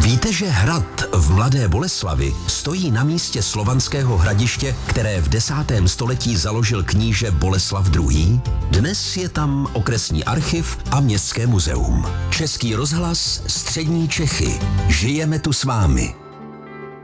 Víte, že hrad v Mladé Boleslavi stojí na místě slovanského hradiště, které v 10. století založil kníže Boleslav II? Dnes je tam okresní archiv a městské muzeum. Český rozhlas, Střední Čechy. Žijeme tu s vámi.